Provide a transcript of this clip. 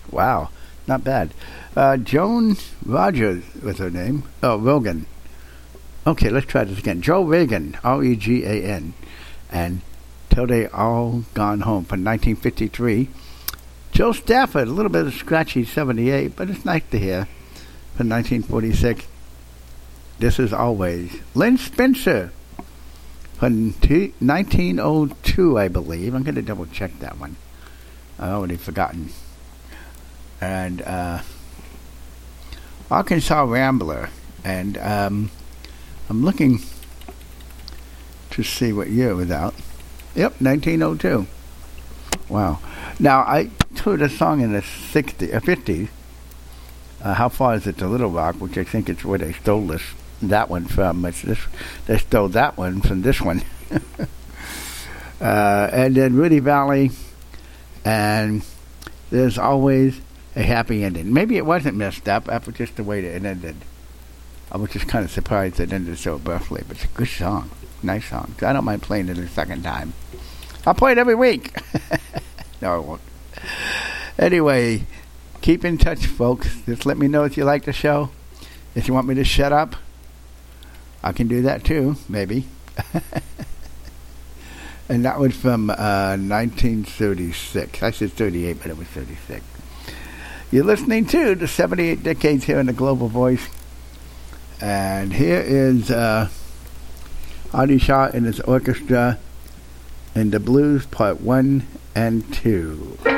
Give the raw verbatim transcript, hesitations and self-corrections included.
Wow, not bad. Uh, Joan Rogers was her name. Oh, Rogan. Okay, let's try this again. Joe Regan, R E G A N, and Till They All Gone Home from nineteen fifty-three. Joe Stafford, a little bit of scratchy seventy-eight, but it's nice to hear, from nineteen forty-six. This Is Always. Lynn Spencer from t- nineteen oh two, I believe. I'm going to double check that one. I've already forgotten. And uh, Arkansas Rambler. And um, I'm looking to see what year it was out. Yep, nineteen oh two. Wow. Now, I toured a song in the sixties, uh, fifties. Uh, How Far Is It to Little Rock, which I think is where they stole this, that one from. It's this, they stole that one from this one. uh, and then Rudy Valley, and There's Always a Happy Ending. Maybe it wasn't messed up, after just the way that it ended. I was just kind of surprised it ended so abruptly, but it's a good song. Nice song. I don't mind playing it a second time. I'll play it every week. No, I won't. Anyway, keep in touch, folks. Just let me know if you like the show. If you want me to shut up, I can do that too, maybe. And that was from uh, nineteen thirty-six. I said thirty-eight, but it was thirty-six. You're listening to the seventy-eight Decades here in the Global Voice. And here is uh, Artie Shaw and his orchestra in the Blues Part one and two.